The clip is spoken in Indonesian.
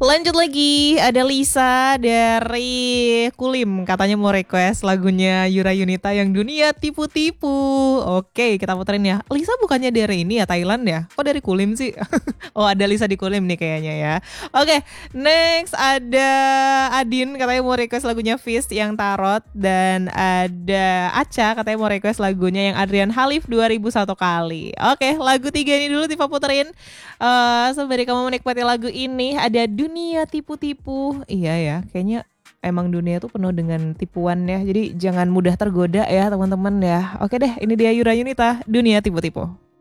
Lanjut lagi, ada Lisa dari Kulim. Katanya mau request lagunya Yura Yunita yang Dunia Tipu-Tipu. Oke, kita puterin ya. Lisa bukannya dari ini ya, Thailand ya? Kok dari Kulim sih? Oh, ada Lisa di Kulim nih kayaknya ya. Oke, next ada Adin katanya mau request lagunya Fist yang Tarot. Dan ada Aca katanya mau request lagunya yang Adrian Halif 2001 kali. Oke, lagu 3 ini dulu Tifa puterin. Sembari kamu menikmati lagu ini, ada Dunia Tipu-Tipu. Iya ya, kayaknya emang dunia tuh penuh dengan tipuan ya. Jadi jangan mudah tergoda ya teman-teman ya. Oke deh, ini dia Yura Yunita, Dunia Tipu-Tipu.